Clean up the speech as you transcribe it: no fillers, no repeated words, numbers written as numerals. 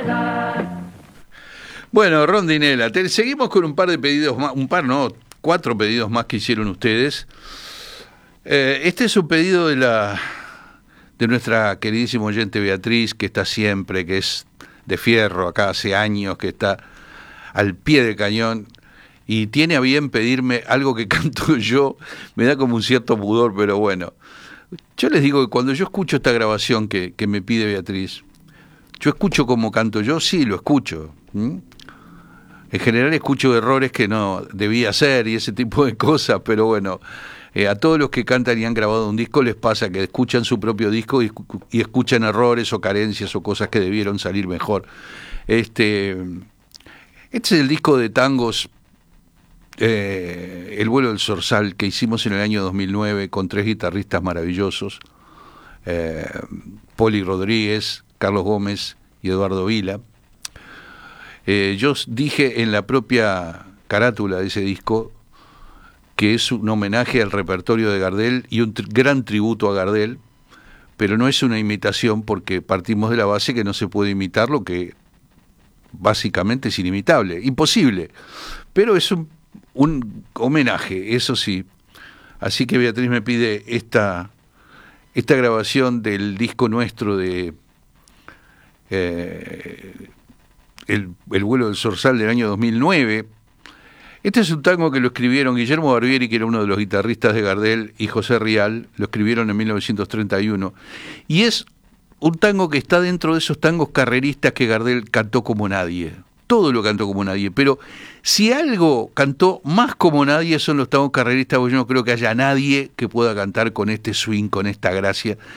Bueno, Rondinela, seguimos con un par de pedidos más, un par no, 4 pedidos más que hicieron ustedes. Este es un pedido de nuestra queridísima oyente Beatriz, que está siempre, que es de fierro, acá hace años, que está al pie del cañón, y tiene a bien pedirme algo que canto yo. Me da como un cierto pudor, pero bueno. Yo les digo que cuando yo escucho esta grabación que me pide Beatriz, yo escucho como canto yo, sí, lo escucho. En general escucho errores que no debía hacer y ese tipo de cosas, pero bueno, a todos los que cantan y han grabado un disco les pasa que escuchan su propio disco y escuchan errores o carencias o cosas que debieron salir mejor. Este es el disco de tangos El vuelo del zorzal, que hicimos en el año 2009 con 3 guitarristas maravillosos, Poli Rodríguez, Carlos Gómez y Eduardo Vila. Yo dije en la propia carátula de ese disco que es un homenaje al repertorio de Gardel y un gran tributo a Gardel, pero no es una imitación porque partimos de la base que no se puede imitar lo que básicamente es inimitable, imposible, pero es un homenaje, eso sí. Así que Beatriz me pide esta grabación del disco nuestro de el vuelo del zorzal del año 2009. Este es un tango que lo escribieron Guillermo Barbieri, que era uno de los guitarristas de Gardel, y José Rial, lo escribieron en 1931, y es un tango que está dentro de esos tangos carreristas que Gardel cantó como nadie. Todo lo cantó como nadie, pero si algo cantó más como nadie son los tangos carreristas, porque yo no creo que haya nadie que pueda cantar con este swing, con esta gracia